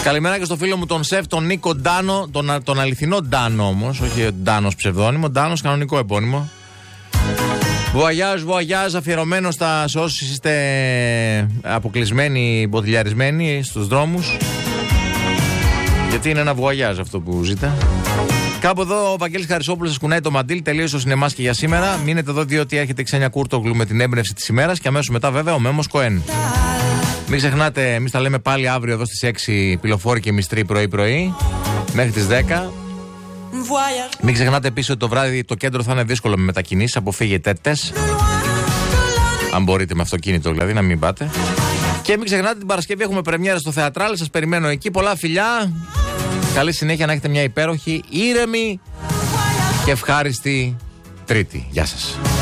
Καλημέρα και στο φίλο μου τον σεφ, τον Νίκο Ντάνο, τον αληθινό Ντάνο όμως, όχι Ντάνος ψευδόνυμο, Ντάνος κανονικό επώνυμο. Voyage, αφιερωμένο σε όσους είστε αποκλεισμένοι, μποτιλιαρισμένοι στους δρόμους. Γιατί είναι ένα voyage αυτό που ζείτε. Κάπου εδώ ο Βαγγέλης Χαρισόπουλος σας κουνάει το μαντίλ. Τελείωσε ο σινεμάς και για σήμερα. Μείνετε εδώ διότι έρχεται η Ξένια Κούρτογλου με την έμπνευση της ημέρας και αμέσως μετά βέβαια ο Μέμος Κοέν. Μην ξεχνάτε, εμείς τα λέμε πάλι αύριο εδώ στις 6 Πυλοφόρη και Μυστρή πρωί μέχρι τις 10. Μην ξεχνάτε επίσης ότι το βράδυ το κέντρο θα είναι δύσκολο με μετακινήσεις. Αποφύγετε τέτες. Αν μπορείτε με αυτοκίνητο δηλαδή, να μην πάτε. Και μην ξεχνάτε την Παρασκευή έχουμε πρεμιέρα στο Θεατράλ. Σας περιμένω εκεί. Πολλά φιλιά. Καλή συνέχεια, να έχετε μια υπέροχη, ήρεμη και ευχάριστη Τρίτη. Γεια σας.